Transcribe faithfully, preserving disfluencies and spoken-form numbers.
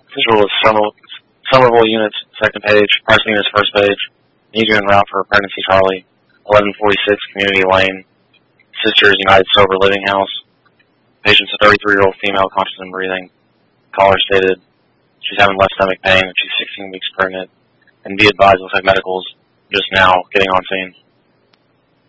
Visual is Somerville, Somerville units, second page. Pricing is first page. Need you en route for pregnancy Charlie. eleven forty-six Community Lane. Sisters United Sober Living House. Patient's a thirty-three-year-old female, conscious and breathing. Caller stated she's having left stomach pain and she's sixteen weeks pregnant. And be advised, looks like medical's just now getting on scene.